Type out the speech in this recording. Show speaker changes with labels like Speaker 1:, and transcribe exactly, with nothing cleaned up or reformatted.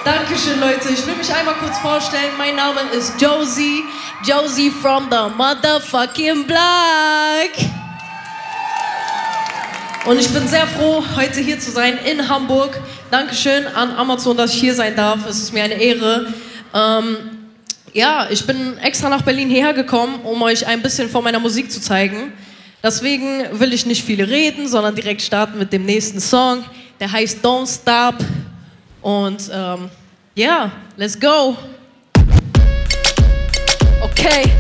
Speaker 1: Dankeschön, Leute. Ich will mich einmal kurz vorstellen. Mein Name ist Josie. Josie from the motherfucking block. Und ich bin sehr froh, heute hier zu sein in Hamburg. Dankeschön an Amazon, dass ich hier sein darf. Es ist mir eine Ehre. Ähm, ja, ich bin extra nach Berlin hergekommen, um euch ein bisschen von meiner Musik zu zeigen. Deswegen will ich nicht viel reden, sondern direkt starten mit dem nächsten Song. Der heißt Don't Stop. Und ähm, ja, let's go. Okay.